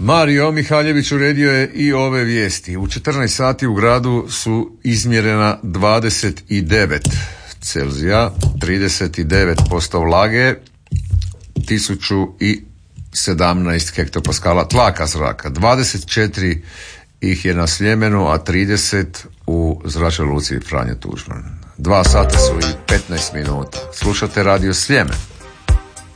Mario Mihaljević uredio je i ove vijesti. U 14 sati u gradu su izmjerena 29 Celzija, 39% vlage, 1017 hektopaskala tlaka zraka, 24 ih je na Sljemenu, a 30 u Zračnoj luci Franjo Tuđman. 2 sata su i 15 minuta. Slušate Radio Sljeme.